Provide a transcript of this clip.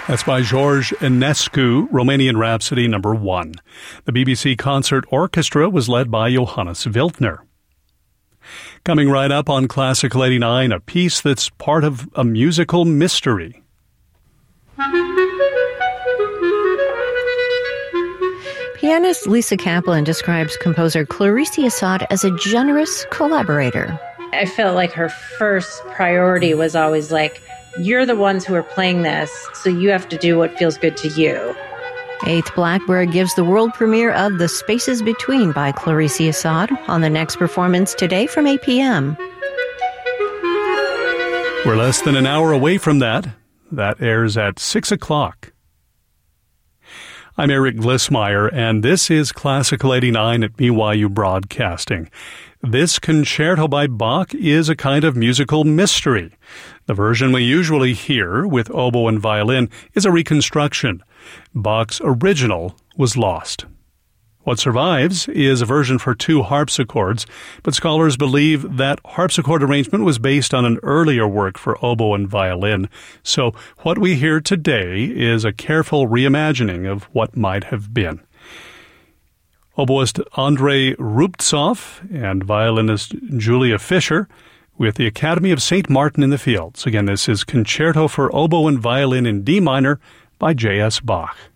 That's by George Enescu, Romanian Rhapsody No. 1. The BBC Concert Orchestra was led by Johannes Wildner. Coming right up on Classical 89, a piece that's part of a musical mystery. Pianist Lisa Kaplan describes composer Clarice Assad as a generous collaborator. I felt like her first priority was always like, you're the ones who are playing this, so you have to do what feels good to you. Eighth Blackbird gives the world premiere of The Spaces Between by Clarice Assad on the next performance today from 8 p.m. We're less than an hour away from that. That airs at 6 o'clock. I'm Eric Glissmeyer, and this is Classical 89 at BYU Broadcasting. This concerto by Bach is a kind of musical mystery. The version we usually hear with oboe and violin is a reconstruction. Bach's original was lost. What survives is a version for two harpsichords, but scholars believe that harpsichord arrangement was based on an earlier work for oboe and violin. So what we hear today is a careful reimagining of what might have been. Oboist Andrei Rubtsov and violinist Julia Fischer with the Academy of St. Martin in the Fields. Again, this is Concerto for Oboe and Violin in D minor by J.S. Bach.